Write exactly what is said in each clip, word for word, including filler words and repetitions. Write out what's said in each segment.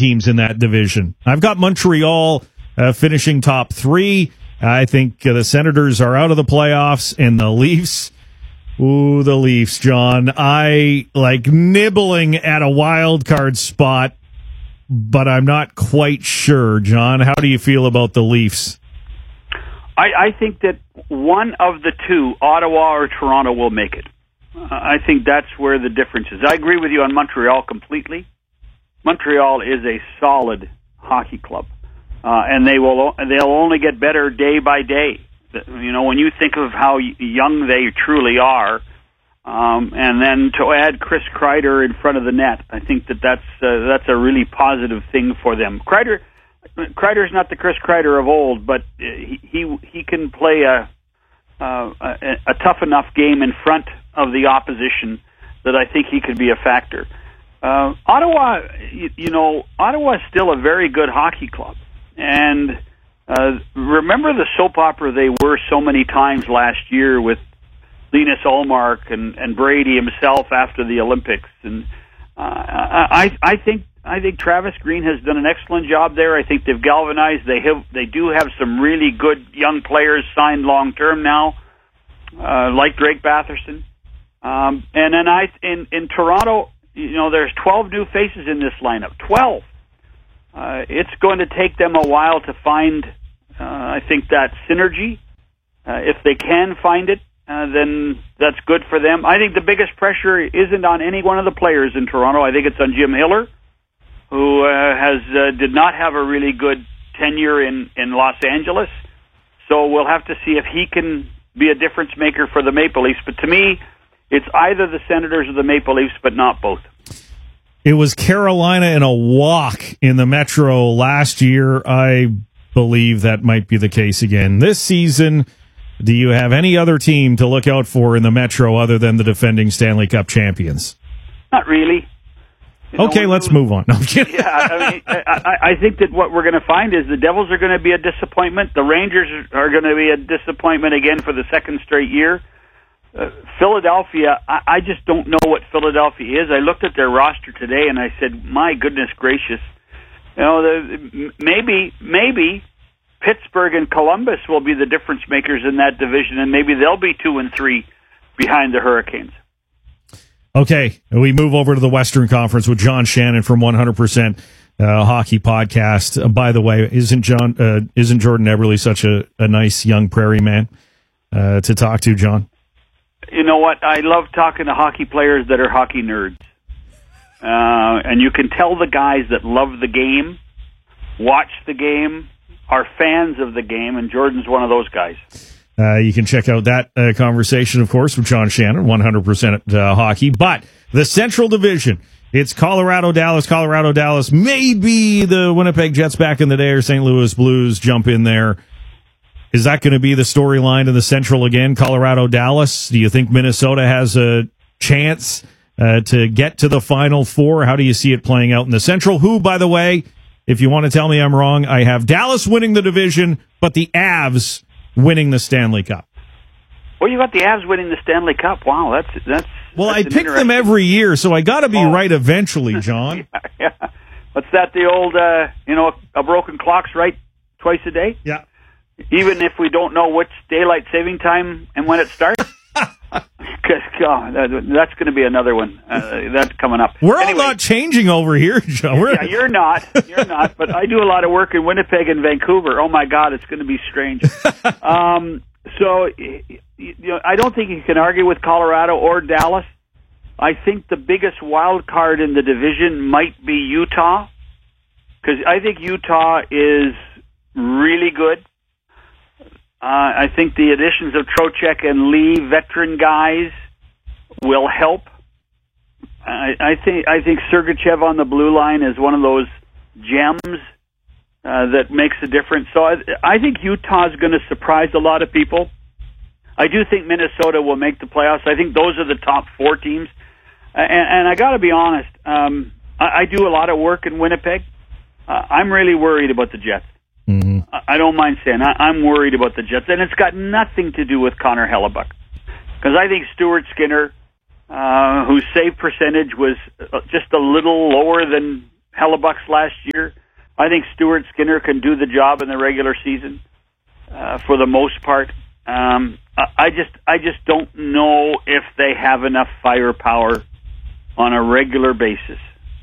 teams in that division. I've got Montreal uh, finishing top three. I think uh, the Senators are out of the playoffs, and the Leafs, ooh, the Leafs, John. I like nibbling at a wild card spot, but I'm not quite sure. John, how do you feel about the Leafs? I, I think that one of the two, Ottawa or Toronto, will make it. Uh, I think that's where the difference is. I agree with you on Montreal completely. Montreal is a solid hockey club. Uh, and they will, they'll only get better day by day. You know, when you think of how young they truly are, um, and then to add Chris Kreider in front of the net, I think that that's, uh, that's a really positive thing for them. Kreider, Kreider's not the Chris Kreider of old, but he, he, he can play a, uh, a, a tough enough game in front of the opposition that I think he could be a factor. Uh, Ottawa, you, you know, Ottawa is still a very good hockey club. And uh, remember the soap opera they were so many times last year with Linus Ullmark and, and Brady himself after the Olympics. And uh, I, I think I think Travis Green has done an excellent job there. I think they've galvanized. They have they do have some really good young players signed long term now, uh, like Drake Batherson. Um, and then I in in Toronto, you know, there's twelve new faces in this lineup. twelve. Uh, it's going to take them a while to find, uh, I think, that synergy. Uh, if they can find it, uh, then that's good for them. I think the biggest pressure isn't on any one of the players in Toronto. I think it's on Jim Hiller, who uh, has uh, did not have a really good tenure in, in Los Angeles. So we'll have to see if he can be a difference maker for the Maple Leafs. But to me, it's either the Senators or the Maple Leafs, but not both. It was Carolina in a walk in the Metro last year. I believe that might be the case again this season. Do you have any other team to look out for in the Metro other than the defending Stanley Cup champions? Not really. You know, okay, let's move on. No, I'm kidding. Yeah, I mean, I, I think that what we're going to find is the Devils are going to be a disappointment. The Rangers are going to be a disappointment again for the second straight year. Uh, Philadelphia, I, I just don't know what Philadelphia is. I looked at their roster today and I said, my goodness gracious. You know, the, maybe, maybe Pittsburgh and Columbus will be the difference makers in that division, and maybe they'll be two and three behind the Hurricanes. Okay, we move over to the Western Conference with John Shannon from one hundred percent uh, Hockey Podcast. Uh, by the way, isn't John, uh, isn't Jordan Eberle such a, a nice young prairie man uh, to talk to, John? You know what? I love talking to hockey players that are hockey nerds. Uh, and you can tell the guys that love the game, watch the game, are fans of the game, and Jordan's one of those guys. Uh, you can check out that uh, conversation, of course, with John Shannon, one hundred percent uh, Hockey. But the Central Division, it's Colorado, Dallas, Colorado, Dallas. Maybe the Winnipeg Jets back in the day or Saint Louis Blues jump in there. Is that going to be the storyline in the Central again, Colorado, Dallas? Do you think Minnesota has a chance uh, to get to the Final Four? How do you see it playing out in the Central? Who, by the way, if you want to tell me I'm wrong, I have Dallas winning the division, but the Avs winning the Stanley Cup. Well, you got the Avs winning the Stanley Cup. Wow, that's that's. Well, that's I pick them every year, so I got to be oh. right eventually, John. yeah, yeah. What's that? The old, uh, you know, a broken clock's right twice a day. Yeah. Even if we don't know which daylight saving time and when it starts. Because God, that's going to be another one. Uh, that's coming up. We're anyway, all not changing over here, Joe. We're... Yeah, you're not. You're not. But I do a lot of work in Winnipeg and Vancouver. Oh my God, it's going to be strange. um, so, you know, I don't think you can argue with Colorado or Dallas. I think the biggest wild card in the division might be Utah, because I think Utah is really good. Uh, I think the additions of Trocheck and Lee, veteran guys, will help. I, I think I think Sergachev on the blue line is one of those gems uh, that makes a difference. So I, I think Utah is going to surprise a lot of people. I do think Minnesota will make the playoffs. I think those are the top four teams. And, and I got to be honest, um, I, I do a lot of work in Winnipeg. Uh, I'm really worried about the Jets. Mm-hmm. I don't mind saying I, I'm worried about the Jets, and it's got nothing to do with Connor Hellebuck, because I think Stuart Skinner, uh, whose save percentage was just a little lower than Hellebuck's last year. I think Stuart Skinner can do the job in the regular season uh, for the most part. Um, I just I just don't know if they have enough firepower on a regular basis.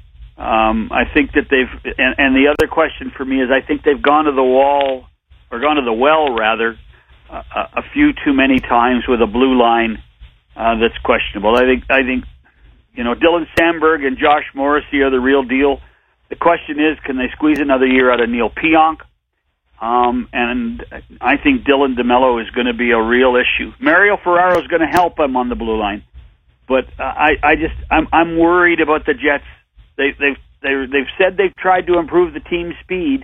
Um, I think that they've, and, and the other question for me is I think they've gone to the wall, or gone to the well rather, uh, a few too many times with a blue line uh, that's questionable. I think I think you know Dylan Sandberg and Josh Morrissey are the real deal. The question is, can they squeeze another year out of Neil Pionk? Um, and I think Dylan DeMello is going to be a real issue. Mario Ferraro is going to help him on the blue line, but uh, I, I just I'm I'm worried about the Jets. They they've they, they've said they've tried to improve the team speed,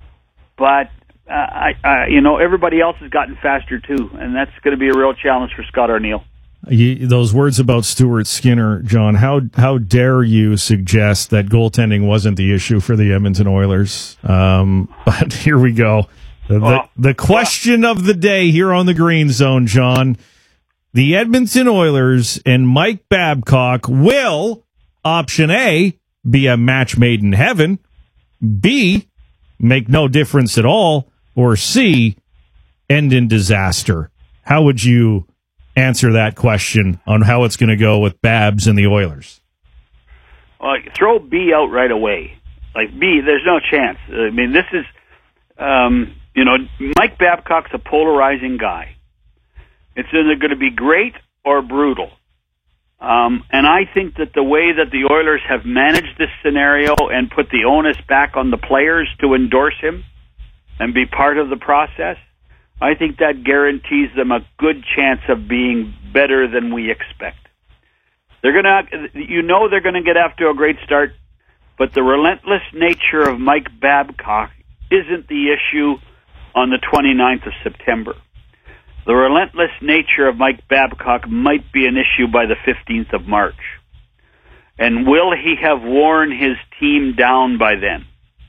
but uh, I, I you know everybody else has gotten faster too, and that's going to be a real challenge for Scott Arniel. You, those words about Stuart Skinner, John, how how dare you suggest that goaltending wasn't the issue for the Edmonton Oilers? Um, but here we go. The, well, the question well. of the day here on the Green Zone, John. The Edmonton Oilers and Mike Babcock will, option A, be a match made in heaven, B, make no difference at all, or C, end in disaster. How would you answer that question on how it's going to go with Babs and the Oilers? Well, throw B out right away. Like B, there's no chance. I mean, this is, um, you know, Mike Babcock's a polarizing guy. It's either going to be great or brutal. Um, and I think that the way that the Oilers have managed this scenario and put the onus back on the players to endorse him and be part of the process, I think that guarantees them a good chance of being better than we expect. They're gonna, you know, they're gonna get off to a great start, but the relentless nature of Mike Babcock isn't the issue on the twenty-ninth of September. The relentless nature of Mike Babcock might be an issue by the fifteenth of March. And will he have worn his team down by then?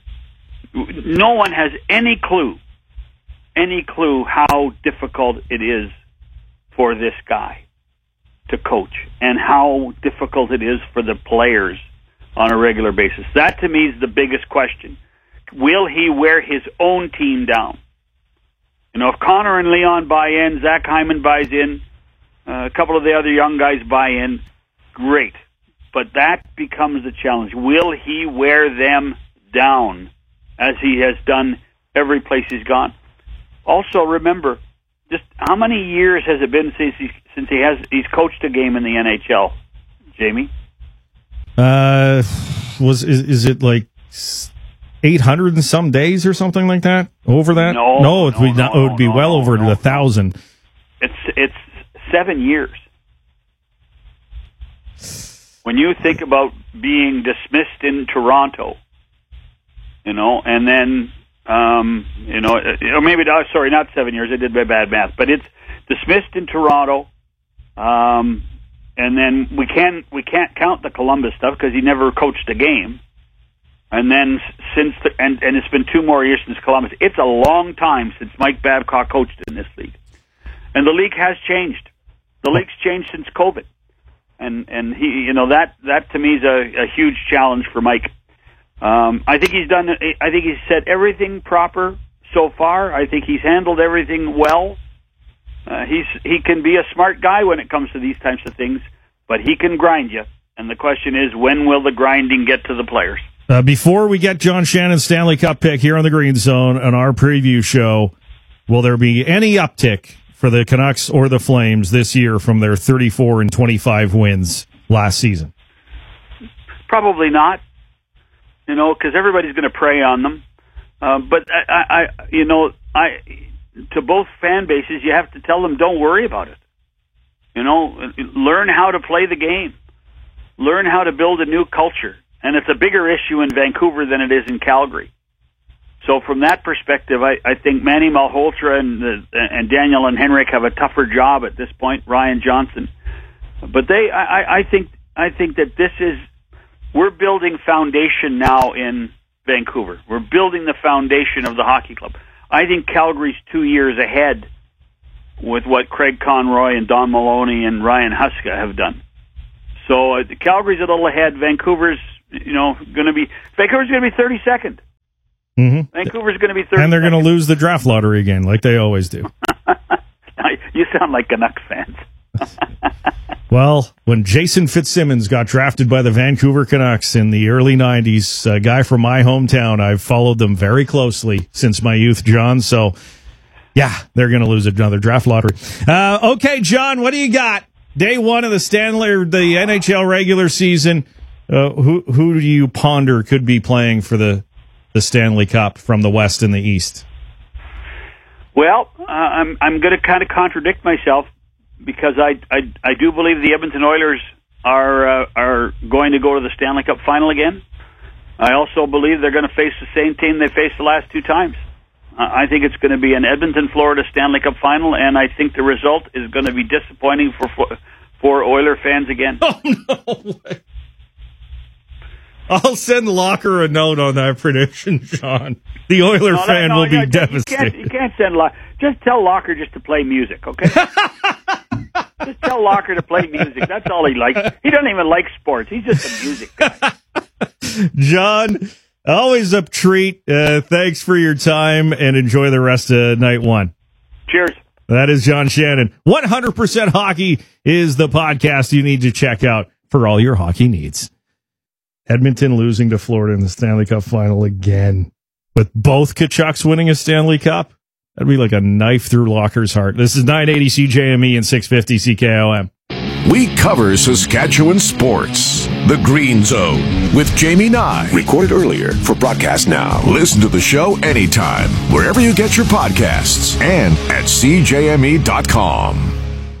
No one has any clue. any clue how difficult it is for this guy to coach and how difficult it is for the players on a regular basis. That, to me, is the biggest question. Will he wear his own team down? You know, if Connor and Leon buy in, Zach Hyman buys in, uh, a couple of the other young guys buy in, great. But that becomes the challenge. Will he wear them down as he has done every place he's gone? Also, remember, just how many years has it been since he, since he has he's coached a game in the N H L, Jamie? Uh, was is, is it like eight hundred and some days or something like that? Over that? No, no, it would, no, be, not, no, it would be no, well no, over no, a thousand. It's it's seven years. When you think about being dismissed in Toronto, you know, and then. Um, you know, or maybe, sorry, not seven years. I did my bad math, but it's dismissed in Toronto. Um, and then we can we can't count the Columbus stuff because he never coached a game. And then since the, and and it's been two more years since Columbus. It's a long time since Mike Babcock coached in this league, and the league has changed. The league's changed since COVID, and and he, you know, that that to me is a, a huge challenge for Mike. Um, I think he's done. I think he's said everything proper so far. I think he's handled everything well. Uh, he's he can be a smart guy when it comes to these types of things, but he can grind you. And the question is, when will the grinding get to the players? Uh, before we get John Shannon's Stanley Cup pick here on the Green Zone on our preview show, will there be any uptick for the Canucks or the Flames this year from their thirty-four and twenty-five wins last season? Probably not. You know, because everybody's going to prey on them. Uh, but I, I, you know, I to both fan bases, you have to tell them, don't worry about it. You know, learn how to play the game. Learn how to build a new culture. And it's a bigger issue in Vancouver than it is in Calgary. So from that perspective, I, I think Manny Malhotra and the, and Daniel and Henrik have a tougher job at this point. Ryan Johnson, but they, I, I think, I think that this is. We're building foundation now in Vancouver. We're building the foundation of the hockey club. I think Calgary's two years ahead with what Craig Conroy and Don Maloney and Ryan Huska have done. So uh, Calgary's a little ahead. Vancouver's you know, going to be Vancouver's going to be thirty-second. Mm-hmm. Vancouver's going to be thirty-second. And they're going to lose the draft lottery again, like they always do. You sound like Canucks fans. Well, when Jason Fitzsimmons got drafted by the Vancouver Canucks in the early nineties, a guy from my hometown, I've followed them very closely since my youth, John. So, yeah, they're going to lose another draft lottery. Uh, okay, John, what do you got? Day one of the Stanley, or the N H L regular season. Uh, who who do you ponder could be playing for the the Stanley Cup from the West and the East? Well, uh, I'm I'm going to kind of contradict myself, because I, I, I do believe the Edmonton Oilers are uh, are going to go to the Stanley Cup final again. I also believe they're going to face the same team they faced the last two times. Uh, I think it's going to be an Edmonton, Florida Stanley Cup final, and I think the result is going to be disappointing for for Oiler fans again. Oh, no way. I'll send Locker a note on that prediction, John. The Oiler no, fan no, will no, be you devastated. Can't, you can't send Locker. Just tell Locker just to play music, okay? Just tell Locker to play music. That's all he likes. He doesn't even like sports. He's just a music guy. John, always a treat. Uh, thanks for your time, and enjoy the rest of night one. Cheers. That is John Shannon. one hundred percent Hockey is the podcast you need to check out for all your hockey needs. Edmonton losing to Florida in the Stanley Cup final again. With both Tkachuks winning a Stanley Cup, that'd be like a knife through Locker's heart. This is nine eighty C J M E and six fifty C K O M. We cover Saskatchewan sports. The Green Zone with Jamie Nye. Recorded earlier for broadcast now. Listen to the show anytime, wherever you get your podcasts, and at C J M E dot com.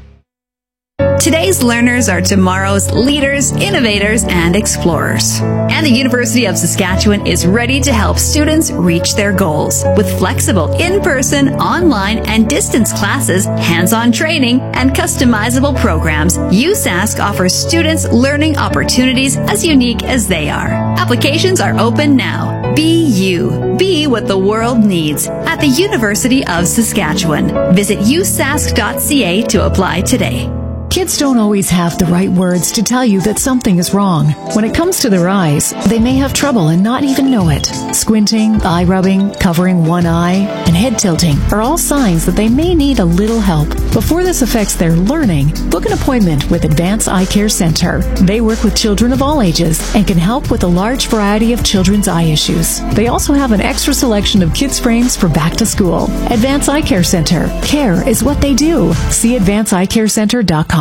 Today's learners are tomorrow's leaders, innovators, and explorers. And the University of Saskatchewan is ready to help students reach their goals. With flexible in-person, online, and distance classes, hands-on training, and customizable programs, U S A S C offers students learning opportunities as unique as they are. Applications are open now. Be you. Be what the world needs at the University of Saskatchewan. Visit u sask dot c a to apply today. Kids don't always have the right words to tell you that something is wrong. When it comes to their eyes, they may have trouble and not even know it. Squinting, eye rubbing, covering one eye, and head tilting are all signs that they may need a little help. Before this affects their learning, book an appointment with Advance Eye Care Center. They work with children of all ages and can help with a large variety of children's eye issues. They also have an extra selection of kids' frames for back to school. Advance Eye Care Center. Care is what they do. See advance eye care center dot com.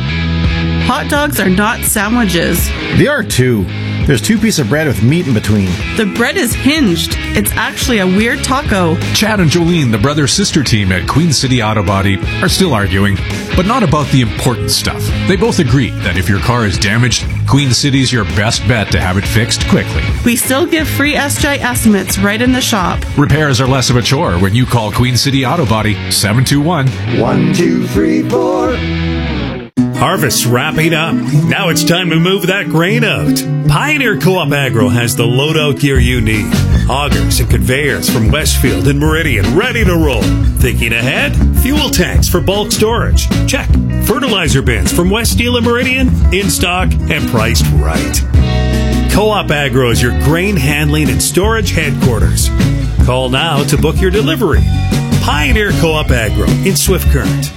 Hot dogs are not sandwiches. They are too. There's two pieces of bread with meat in between. The bread is hinged. It's actually a weird taco. Chad and Jolene, the brother-sister team at Queen City Auto Body, are still arguing, but not about the important stuff. They both agree that if your car is damaged, Queen City's your best bet to have it fixed quickly. We still give free S J estimates right in the shop. Repairs are less of a chore when you call Queen City Auto Body seven two one, one two three four. Harvest's wrapping up. Now it's time to move that grain out. Pioneer Co-op Agro has the loadout gear you need. Augers and conveyors from Westfield and Meridian ready to roll. Thinking ahead? Fuel tanks for bulk storage. Check. Fertilizer bins from West Steel and Meridian in stock and priced right. Co-op Agro is your grain handling and storage headquarters. Call now to book your delivery. Pioneer Co-op Agro in Swift Current.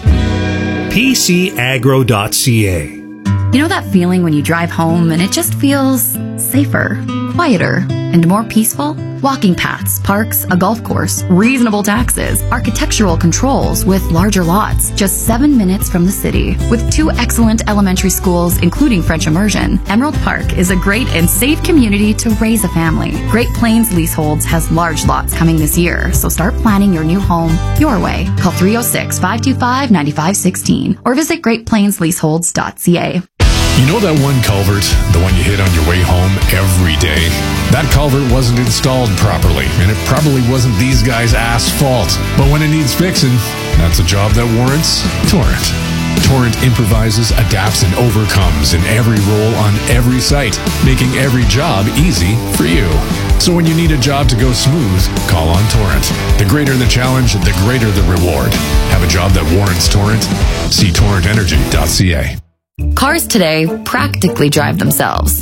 p c agro dot c a. You know that feeling when you drive home and it just feels safer, quieter, and more peaceful? Walking paths, parks, a golf course, reasonable taxes, architectural controls with larger lots, just seven minutes from the city. With two excellent elementary schools, including French immersion, Emerald Park is a great and safe community to raise a family. Great Plains Leaseholds has large lots coming this year, so start planning your new home your way. Call three oh six, five two five, nine five one six or visit great plains leaseholds dot c a. You know that one culvert, the one you hit on your way home every day? That culvert wasn't installed properly, and it probably wasn't these guys' asphalt. But when it needs fixing, that's a job that warrants Torrent. Torrent improvises, adapts, and overcomes in every role on every site, making every job easy for you. So when you need a job to go smooth, call on Torrent. The greater the challenge, the greater the reward. Have a job that warrants Torrent? See torrent energy dot c a. Cars today practically drive themselves.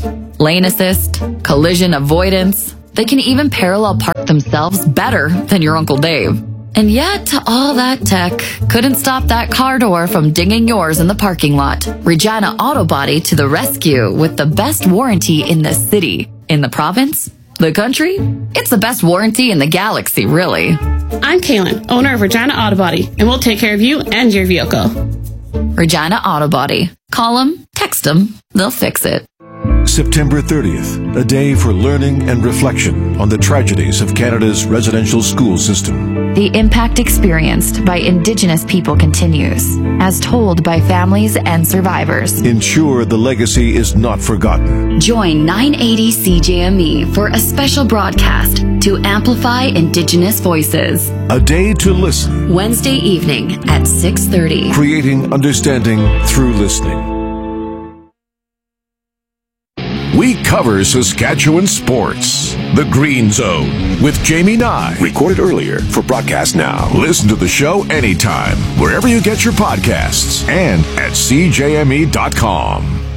lane assist, collision avoidance. They can even parallel park themselves better than your Uncle Dave. And yet, all that tech couldn't stop that car door from dinging yours in the parking lot. Regina Auto Body to the rescue with the best warranty in the city. In the province? The country? It's the best warranty in the galaxy, really. I'm Kaylin, owner of Regina Auto Body, and we'll take care of you and your vehicle. Regina Auto Body. Call them, text them, they'll fix it. September thirtieth, a day for learning and reflection on the tragedies of Canada's residential school system. The impact experienced by Indigenous people continues, as told by families and survivors. Ensure the legacy is not forgotten. Join nine eighty C J M E for a special broadcast to amplify Indigenous voices. A day to listen. Wednesday evening at six thirty. Creating understanding through listening. We cover Saskatchewan sports. The Green Zone with Jamie Nye. Recorded earlier for broadcast now. Listen to the show anytime, wherever you get your podcasts, and at C J M E dot com.